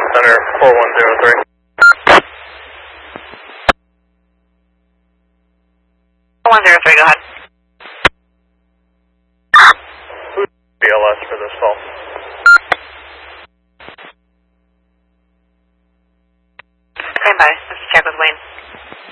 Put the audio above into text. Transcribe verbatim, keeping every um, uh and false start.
Center four one zero three. four one zero three, go ahead. Who's B L S for this call? Stand by. Let's check with Wayne.